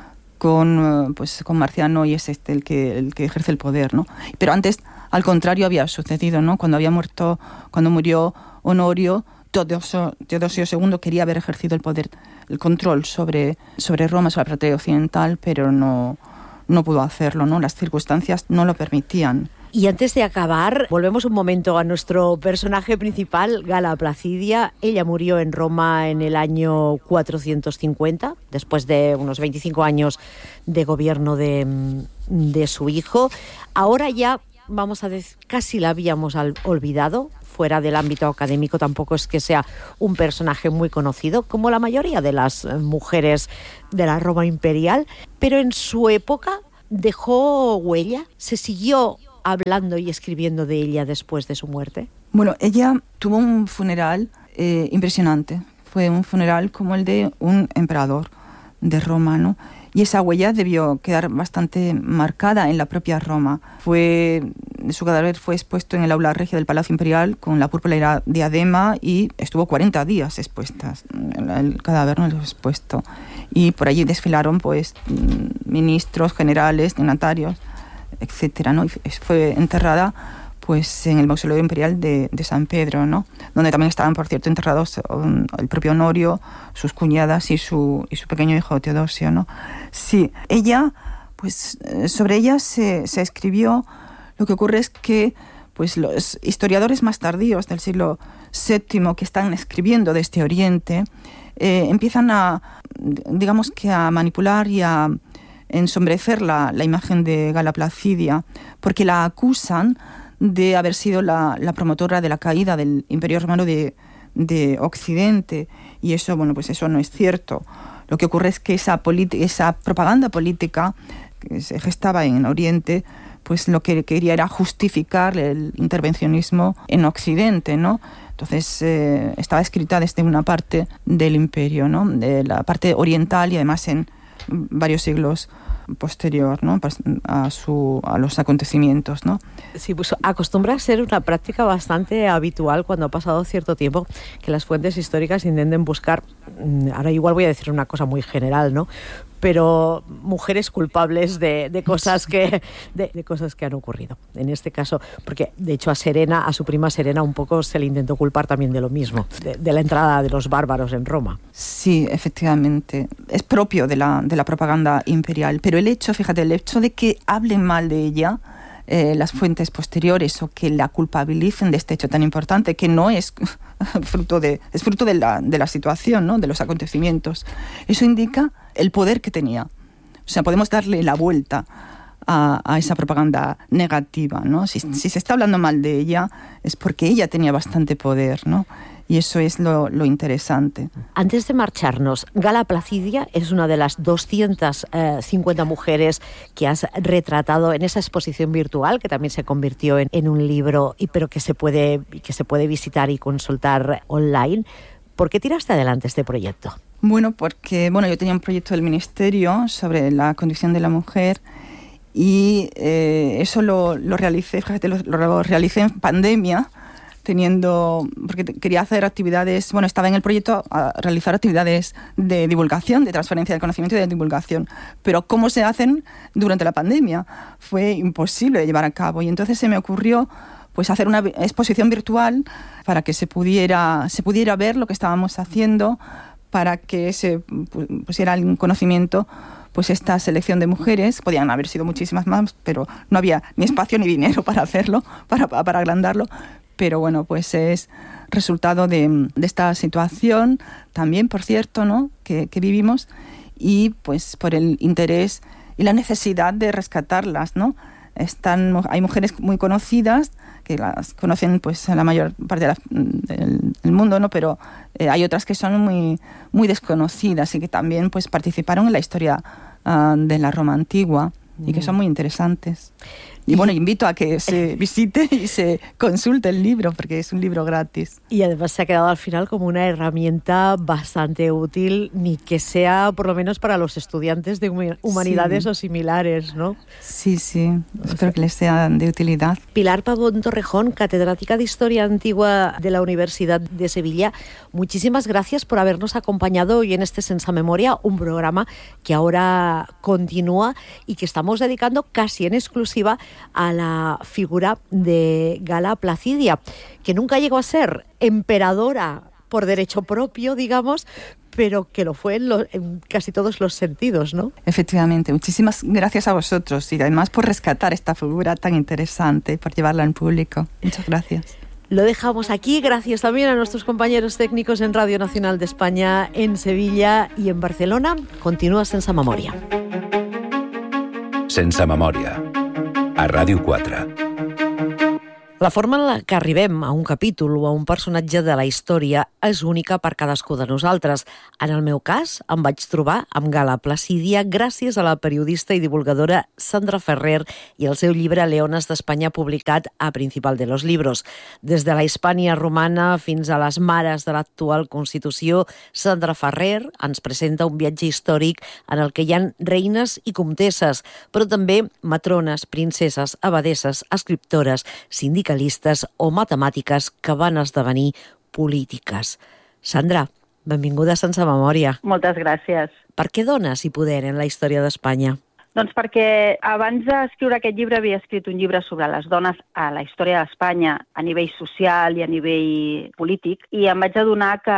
con, pues, con Marciano y es este el que, el que ejerce el poder, ¿no? Pero antes, al contrario, había sucedido, ¿no? Cuando había muerto, cuando murió Honorio, Teodosio, Teodosio segundo quería haber ejercido el poder, el control sobre, sobre Roma, sobre la parte occidental, pero no... no pudo hacerlo, ¿no? Las circunstancias no lo permitían. Y antes de acabar, volvemos un momento a nuestro personaje principal, Gala Placidia. Ella murió en Roma en el año cuatrocientos cincuenta, después de unos veinticinco años de gobierno de, de su hijo. Ahora ya, vamos a decir, casi la habíamos al, olvidado. Fuera del ámbito académico tampoco es que sea un personaje muy conocido, como la mayoría de las mujeres de la Roma imperial, pero en su época dejó huella, se siguió hablando y escribiendo de ella después de su muerte. Bueno, ella tuvo un funeral eh, impresionante. Fue un funeral como el de un emperador de Roma, ¿no? Y esa huella debió quedar bastante marcada en la propia Roma. Fue, su cadáver fue expuesto en el aula regia del Palacio Imperial con la púrpura diadema y estuvo cuarenta días expuestas. El cadáver no lo expuesto. Y por allí desfilaron pues ministros, generales, dignatarios, etcétera, ¿no? Y fue enterrada pues en el mausoleo imperial de, de San Pedro, ¿no? Donde también estaban, por cierto, enterrados um, el propio Honorio, sus cuñadas y su, y su pequeño hijo Teodosio, ¿no? Sí, ella, pues sobre ella se, se escribió. Lo que ocurre es que pues los historiadores más tardíos del siglo séptimo que están escribiendo de este Oriente eh, empiezan a, digamos que a manipular y a ensombrecer la, la imagen de Gala Placidia, porque la acusan de haber sido la, la promotora de la caída del Imperio Romano de, de Occidente, y eso, bueno, pues eso no es cierto. Lo que ocurre es que esa, esa propaganda política que se gestaba en Oriente, pues lo que quería era justificar el intervencionismo en Occidente, ¿no? Entonces eh, estaba escrita desde una parte del imperio, ¿no? De la parte oriental y además en varios siglos posterior, ¿no? a, su, a los acontecimientos, ¿no? Sí, pues acostumbra a ser una práctica bastante habitual cuando ha pasado cierto tiempo que las fuentes históricas intenten buscar, ahora igual voy a decir una cosa muy general, ¿no? Pero mujeres culpables de, de cosas que de, de cosas que han ocurrido. En este caso, porque de hecho a Serena, a su prima Serena, un poco se le intentó culpar también de lo mismo, de, de la entrada de los bárbaros en Roma. Sí, efectivamente. Es propio de la, de la propaganda imperial. Pero el hecho, fíjate, el hecho de que hablen mal de ella eh, las fuentes posteriores o que la culpabilicen de este hecho tan importante, que no es fruto de, es fruto de la, de la situación, ¿no? De los acontecimientos. Eso indica el poder que tenía. O sea, podemos darle la vuelta a, a esa propaganda negativa, ¿no? Si, si se está hablando mal de ella, es porque ella tenía bastante poder, ¿no? Y eso es lo, lo interesante. Antes de marcharnos, Gala Placidia es una de las doscientas cincuenta mujeres que has retratado en esa exposición virtual, que también se convirtió en, en un libro, y, pero que se, puede, que se puede visitar y consultar online. ¿Por qué tiraste adelante este proyecto? Bueno, porque bueno, yo tenía un proyecto del Ministerio sobre la condición de la mujer y eh, eso lo, lo realicé, fíjate, lo, lo realicé en pandemia, teniendo, porque quería hacer actividades, bueno, estaba en el proyecto a realizar actividades de divulgación, de transferencia de conocimiento y de divulgación, pero ¿cómo se hacen durante la pandemia? Fue imposible de llevar a cabo y entonces se me ocurrió pues hacer una exposición virtual para que se pudiera, se pudiera ver lo que estábamos haciendo, para que se pusiera en conocimiento pues esta selección de mujeres. Podían haber sido muchísimas más, pero no había ni espacio ni dinero para hacerlo, para, para agrandarlo. Pero bueno, pues es resultado de, de esta situación también, por cierto, ¿no? que, que vivimos, y pues por el interés y la necesidad de rescatarlas, ¿no? Están, hay mujeres muy conocidas que las conocen pues en la mayor parte de la, del, del mundo, ¿no? Pero eh, hay otras que son muy, muy desconocidas y que también pues participaron en la historia uh, de la Roma antigua y que son muy interesantes. Y bueno, invito a que se visite y se consulte el libro, porque es un libro gratis. Y además se ha quedado al final como una herramienta bastante útil, ni que sea por lo menos para los estudiantes de humanidades sí. o similares, ¿no? Sí, sí. O Espero sea, que les sea de utilidad. Pilar Pavón Torrejón, catedrática de Historia Antigua de la Universidad de Sevilla, muchísimas gracias por habernos acompañado hoy en este Sense Memoria, un programa que ahora continúa y que estamos dedicando casi en exclusiva a la figura de Gala Placidia, que nunca llegó a ser emperadora por derecho propio, digamos, pero que lo fue en, lo, en casi todos los sentidos, ¿no? Efectivamente, muchísimas gracias a vosotros y además por rescatar esta figura tan interesante, por llevarla en público. Muchas gracias. Lo dejamos aquí, gracias también a nuestros compañeros técnicos en Radio Nacional de España, en Sevilla y en Barcelona. Continúa Sense Memòria. Sense Memòria, a Ràdio quatre. La forma en la que arribem a un capítol o a un personatge de la història és única per cadascú de nosaltres. En el meu cas, em vaig trobar amb Gala Placídia gràcies a la periodista i divulgadora Sandra Ferrer i el seu llibre Leones d'Espanya publicat a Principal de los Libros. Des de la Hispània romana fins a les mares de l'actual Constitució, Sandra Ferrer ens presenta un viatge històric en el que hi ha reines i comtesses, però també matrones, princeses, abadesses, escriptores, sindicalistes o matemàtiques que van esdevenir polítiques. Sandra, benvinguda a Sense Memòria. Moltes gràcies. Per què dones i poder en la història d'Espanya? Doncs perquè abans d'escriure aquest llibre havia escrit un llibre sobre les dones a la història d'Espanya a nivell social i a nivell polític, i em vaig adonar que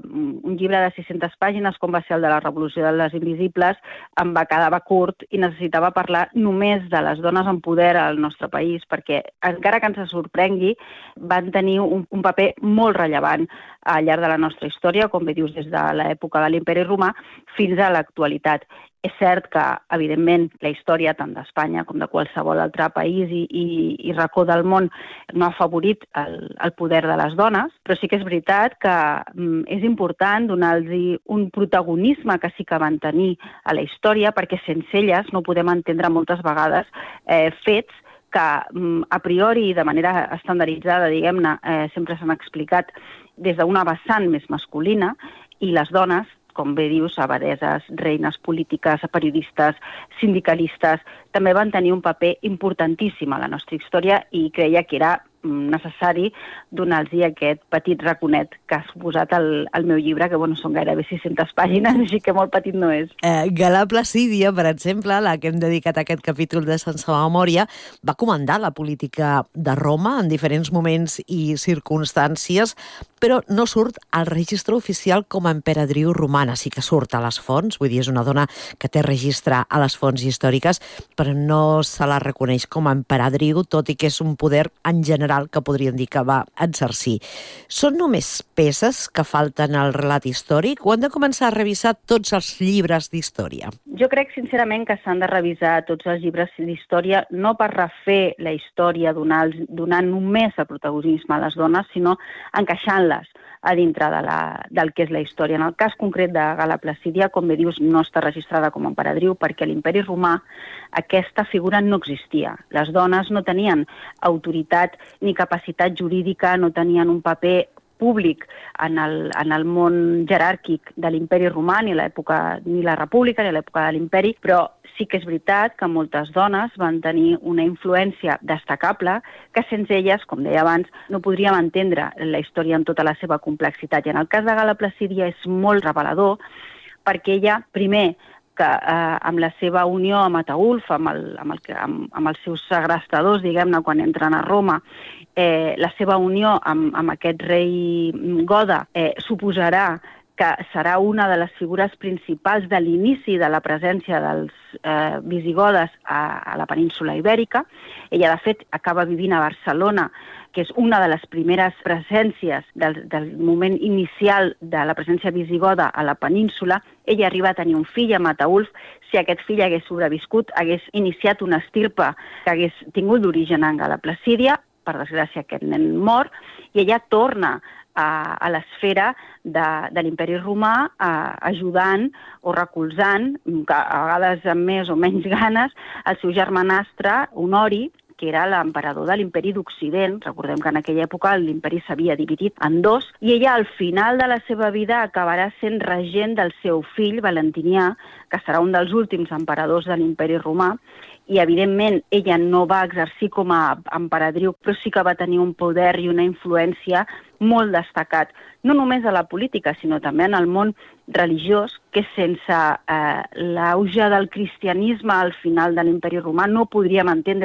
un llibre de sis-centes pàgines, com va ser el de la Revolució de les Invisibles, em va quedar curt i necessitava parlar només de les dones en poder al nostre país, perquè encara que ens sorprengui, van tenir un, un paper molt rellevant al llarg de la nostra història, com bé dius, des de l'època de l'Imperi Romà fins a l'actualitat. És cert que, evidentment, la història tant d'Espanya com de qualsevol altre país i, i, i racó del món no ha afavorit el, el poder de les dones, però sí que és veritat que mm, és important donar-los un protagonisme que sí que van tenir a la història, perquè sense elles no podem entendre moltes vegades eh, fets que mm, a priori, de manera estandarditzada, diguem-ne, eh, sempre s'han explicat des d'una vessant més masculina, i les dones, com bé dius, abadeses, reines polítiques, periodistes, sindicalistes, també van tenir un paper importantíssim a la nostra història i creia que era necessari donar-los aquest petit raconet que ha suposat el, el meu llibre, que bueno, són gairebé sis-centes pàgines, així que molt petit no és. Eh, Gala Placídia, per exemple, la que hem dedicat a aquest capítol de Sense Memòria, va comandar la política de Roma en diferents moments i circumstàncies, però no surt al registre oficial com a emperadriu romana. Sí que surt a les fonts, vull dir, és una dona que té registre a les fonts històriques, però no se la reconeix com a emperadriu, tot i que és un poder en general que podríem dir que va exercir. Són només peces que falten al relat històric o han de començar a revisar tots els llibres d'història? Jo crec sincerament que s'han de revisar tots els llibres d'història, no per refer la història donant, donant només el protagonisme a les dones, sinó encaixant-les a dintre de la, del que és la història. En el cas concret de Gala Placídia, com bé dius, no està registrada com a emperadriu perquè a l'Imperi Romà aquesta figura no existia. Les dones no tenien autoritat ni capacitat jurídica, no tenien un paper públic en el, en el món jeràrquic de l'Imperi Romà, ni l'època ni la República, ni l'època de l'Imperi, però sí que és veritat que moltes dones van tenir una influència destacable que sense elles, com deia abans, no podríem entendre la història en tota la seva complexitat. I en el cas de Gala Placídia és molt revelador perquè ella, primer, que eh, amb la seva unió amb Ataulf, amb, el, amb, el, amb, amb els seus segrestadors, diguem-ne, quan entren a Roma, eh, la seva unió amb, amb aquest rei goda eh, suposarà que serà una de les figures principals de l'inici de la presència dels eh, visigodes a, a la península ibèrica. Ella, de fet, acaba vivint a Barcelona, que és una de les primeres presències del, del moment inicial de la presència visigoda a la península. Ella arriba a tenir un fill amb Ataulf. Si aquest fill hagués sobreviscut, hagués iniciat una estirpe que hagués tingut d'origen en Gala Placídia. Per desgràcia, aquest nen mor, i ella torna a, a l'esfera de, de l'Imperi Romà, a, ajudant o recolzant, a vegades amb més o menys ganes, el seu germanastre, Honori, que era l'emperador de l'Imperi d'Occident. Recordem que en aquella època l'Imperi s'havia dividit en dos, i ella al final de la seva vida acabarà sent regent del seu fill, Valentinià, que serà un dels últims emperadors de l'Imperi Romà, i evidentment ella no va exercir com a emperadriu, però sí que va tenir un poder i una influència molt destacat, no només a la política, sinó també en el món religiós, que sense eh, l'auge del cristianisme al final de l'Imperi Romà no podríem entendre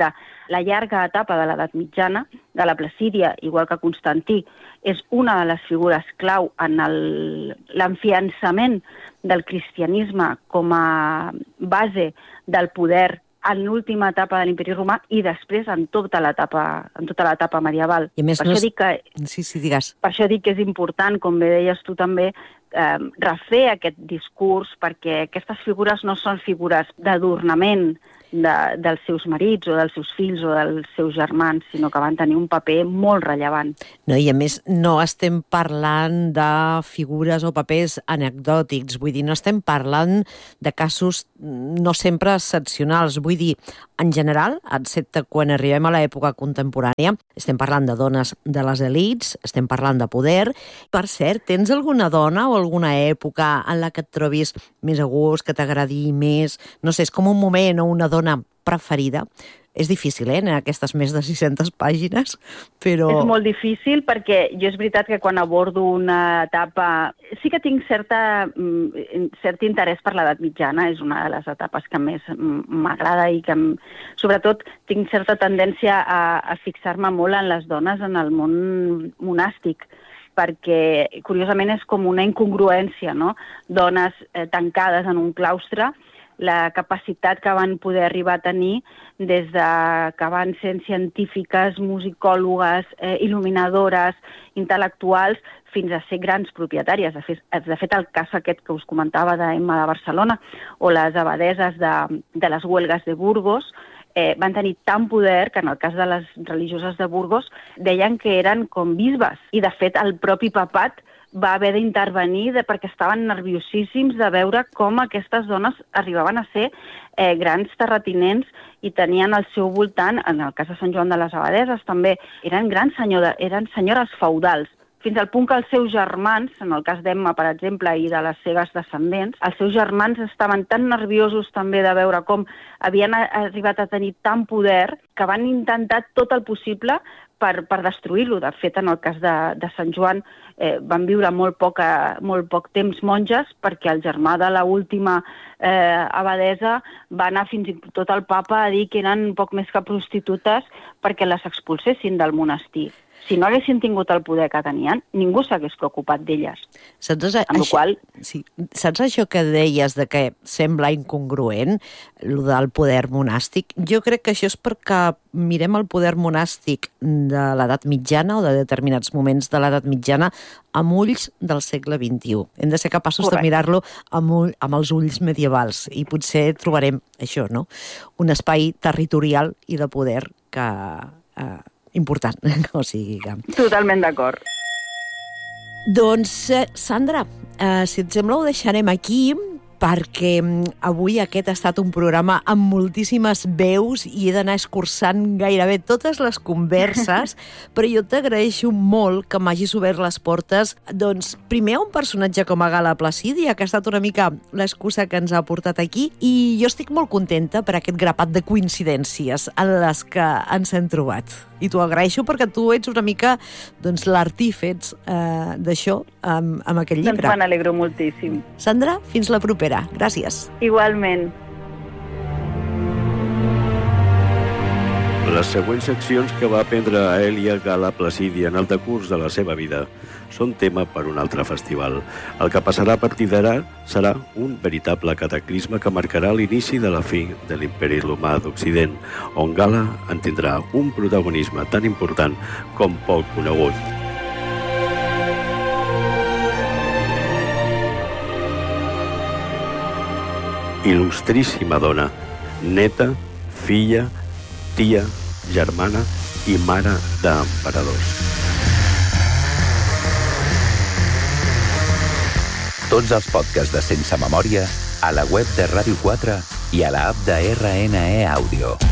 La llarga etapa de l'edat mitjana, de la Placídia, igual que Constantí, és una de les figures clau en l'enfiançament del cristianisme com a base del poder en l'última etapa de l'Imperi Romà i després en tota l'etapa en tota l'etapa medieval. I a més, per, no això és... dic que, sí, sí, digues. per això dic que és important, com bé deies tu també, eh, refer aquest discurs, perquè aquestes figures no són figures d'adornament de, dels seus marits o dels seus fills o dels seus germans, sinó que van tenir un paper molt rellevant. No, i a més no estem parlant de figures o papers anecdòtics, vull dir, no estem parlant de casos no sempre excepcionals, vull dir, en general, excepte quan arribem a l'època contemporània, estem parlant de dones de les elits, estem parlant de poder. Per cert, tens alguna dona o alguna època en la que et trobis més a gust, que t'agradi més? No sé, és com un moment o una dona preferida. És difícil, eh, en aquestes més de sis-centes pàgines, però... És molt difícil perquè jo és veritat que quan abordo una etapa... Sí que tinc certa, cert interès per l'edat mitjana, és una de les etapes que més m'agrada i que, sobretot, tinc certa tendència a, a fixar-me molt en les dones en el món monàstic, perquè, curiosament, és com una incongruència, no? Dones eh, tancades en un claustre, la capacitat que van poder arribar a tenir des de que van sent científiques, musicòlogues, eh, il·luminadores, intel·lectuals, fins a ser grans propietàries. De fet, de fet el cas aquest que us comentava d'Emma de Barcelona o les abadeses de, de les huelgues de Burgos, eh, van tenir tant poder que en el cas de les religioses de Burgos deien que eren com bisbes. I de fet el propi papat va haver d'intervenir de, perquè estaven nerviosíssims de veure com aquestes dones arribaven a ser eh, grans terratinents i tenien al seu voltant, en el cas de Sant Joan de les Abadeses també, eren grans senyora, eren senyores feudals, fins al punt que els seus germans, en el cas d'Emma, per exemple, i de les seves descendents, els seus germans estaven tan nerviosos també de veure com havien arribat a tenir tant poder que van intentar tot el possible per, per destruir-lo. De fet, en el cas de, de Sant Joan, eh, van viure molt, poca, molt poc temps monges perquè el germà de l'última eh, abadesa va anar fins i tot al papa a dir que eren poc més que prostitutes perquè les expulsessin del monestir. Si no haguessin tingut el poder que tenien, ningú s'hagués preocupat d'elles. Saps, amb això, qual... sí, saps això que deies de que sembla incongruent, el del poder monàstic? Jo crec que això és perquè mirem el poder monàstic de l'edat mitjana o de determinats moments de l'edat mitjana amb ulls del segle vint-i-u. Hem de ser capaços Correcte. de mirar-lo amb, ull, amb els ulls medievals i potser trobarem això, no? Un espai territorial i de poder que... Eh, important, o sigui que... Totalment d'acord. Doncs, eh, Sandra, eh, si et sembla ho deixarem aquí, perquè avui aquest ha estat un programa amb moltíssimes veus i he d'anar escurçant gairebé totes les converses, però jo t'agraeixo molt que m'hagis obert les portes, doncs, primer a un personatge com a Gala Placídia, que ha estat una mica l'excusa que ens ha portat aquí, i jo estic molt contenta per aquest grapat de coincidències en les que ens hem trobat. I t'ho agraeixo perquè tu ets una mica doncs, l'artífex eh, d'això amb, amb aquest llibre. Doncs me n'alegro moltíssim. Sandra, fins la propera. Gràcies. Igualment. Les següents accions que va aprendre a Èlia Gala Placídia en el decurs de la seva vida són tema per un altre festival. El que passarà a partir d'ara serà un veritable cataclisme que marcarà l'inici de la fi de l'imperi romà d'Occident, on Gala en tindrà un protagonisme tan important com poc conegut. Il·lustríssima dona, neta, filla, tia, germana i mare d'emperadors. Tots els podcasts de Sense Memòria a la web de Ràdio quatre i a la app de R N E Àudio.